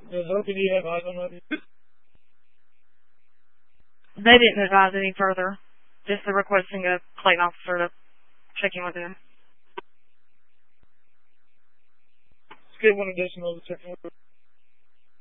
How can you have eyes on that? They didn't advise any further. Just the requesting a plane officer to check in with them. Let's get one additional to check in with them.